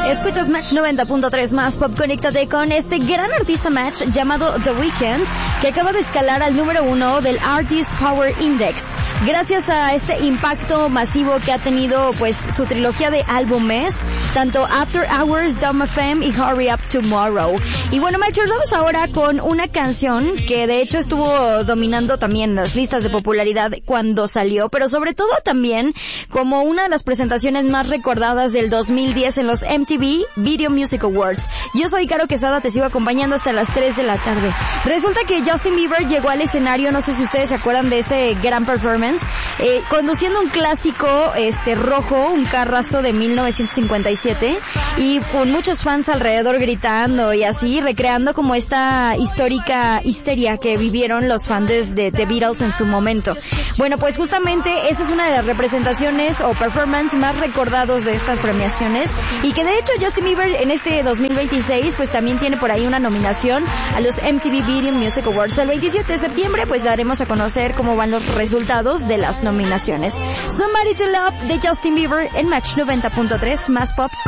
Escuchas Match 90.3 más pop. Conéctate con este gran artista Match llamado The Weeknd, que acaba de escalar al número 1 del Artist Power Index. Gracias a este impacto masivo que ha tenido pues su trilogía de álbumes, tanto After Hours, Dumb FM y Hurry Up Tomorrow. Y bueno, Matchers, vamos ahora con una canción que de hecho estuvo dominando también las listas de popularidad cuando salió, pero sobre todo también como una de las presentaciones más recordadas del 2010 en los MTV Video Music Awards. Yo soy Caro Quesada, te sigo acompañando hasta las 3 de la tarde. Resulta que Justin Bieber llegó al escenario, no sé si ustedes se acuerdan de ese gran performance, conduciendo un clásico rojo, un carrazo de 1957, y con muchos fans alrededor gritando y así, recreando como esta histórica histeria que vivieron los fans de The Beatles en su momento. Bueno, pues justamente esa es una de las representaciones o performance más recordados de estas premiaciones, y que de hecho Justin Bieber en este 2026 pues también tiene por ahí una nominación a los MTV Video Music Awards. El 27 de septiembre pues daremos a conocer cómo van los resultados de las nominaciones. Somebody to Love de Justin Bieber en Match 90.3 más pop.